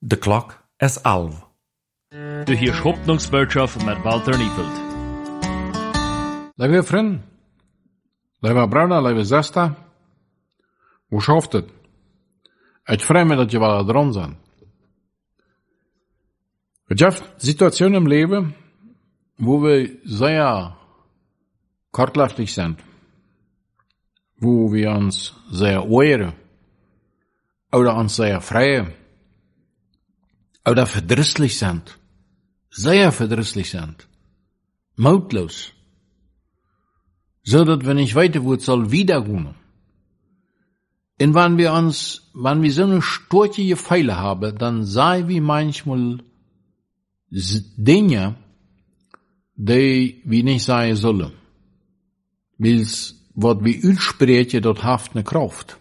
De klok is 11. Du hörst Hoffnungsbotschaft mit Walter Niefeld. Lieve vriend, lieve broeder, lieve zuster, hoe schafft het? Ik vrees me dat je wel dran bent. Het heeft situationen im Leben, wo wir sehr kortläufig sind, wo wir uns sehr ehren, oder uns sehr freuen, oder verdrießlich sind, sehr verdrießlich sind, mutlos, so dass wir nicht weiter, wo es soll wiedergehen. Und wenn wir so eine stortige Pfeile haben, dann sei wie manchmal Dinge, die wir nicht sagen sollen. Weil was wir uitspreken, dat heeft eine Kraft.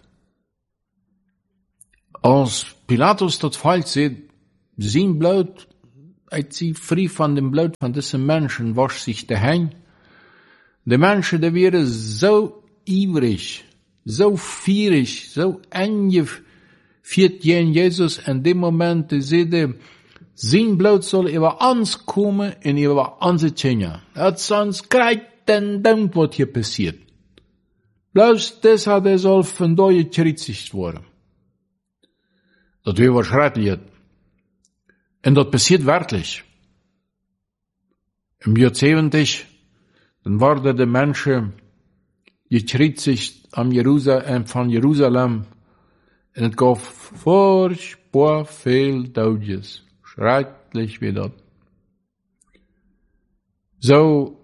Als Pilatus dat feit sieht, zijn bloed, uit sie frei van dem Blut van deze Menschen, wascht sich daheim. Die Menschen, die wären so ivrig, so fierig, so angeführt gegen Jesus in dem Moment, die sehen, sein Blut soll über uns kommen und über unsere Kinder. Sonst kriegt den Dank, was hier passiert. Bloß deshalb soll von daher gekriegt worden. Das wäre was schrecklich. Und das passiert wirklich. Im Jahr 70, dann wurden die Menschen gekriegt von Jerusalem und es gab furchtbar viel Todes. Schrecklich wie das. So,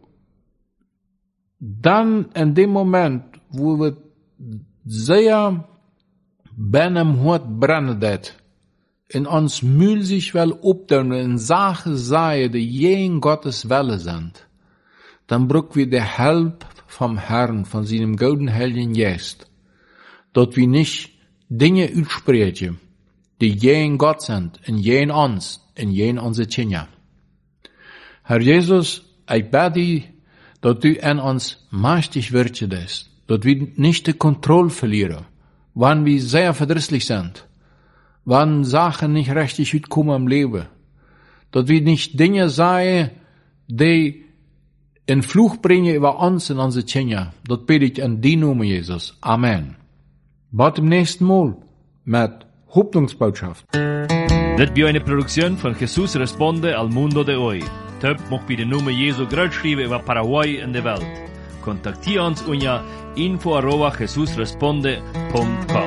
dann in dem Moment, wo wir sehr beim Hort brennen dat, in uns mühl sich wel opdoen en Sachen sei, die jeden Gottes Welle sind, dann brauchen wir die Hilfe vom Herrn, von seinem golden Heiligen Geist, dort wir nicht Dinge aussprechen, die jeden Gott sind, in jeden uns, in jeden unsere Kinder. Herr Jesus, ich bete dich, dass du an uns mächtig wirst, dass wir nicht die Kontrolle verlieren, wann wir sehr verdrießlich sind, wann Sachen nicht richtig mitkommen im Leben, dass wir nicht Dinge sagen, die in Fluch bringen über uns und unsere Kinder. Das bete ich in die Namen Jesus. Amen. Bis zum nächsten Mal mit Hoffnungsbotschaft. Das war eine Produktion von Jesus Responde al Mundo de Hoy. Töp mag bei den Namen Jesu groß schreiben über Paraguay und der Welt. Kontaktiere uns unter info@jesusresponde.com.